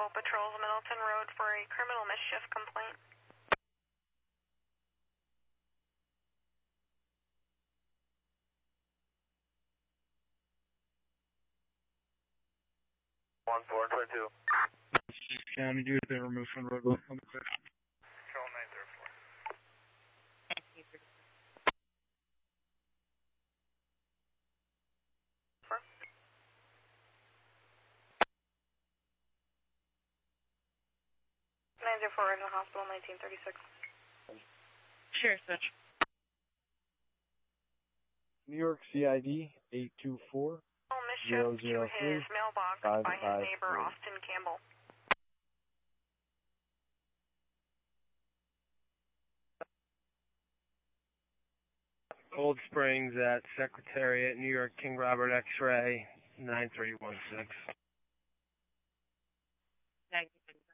patrols Middleton Road for a criminal mischief complaint. One 422. County due to the removed from the road. Control 904. Four in the hospital, 1936. Sure, switch. New York CID 824 Mischief to his mailbox by his neighbor, Austin Campbell. Cold Springs at Secretariat, New York, King Robert X-ray, 9316. 9316.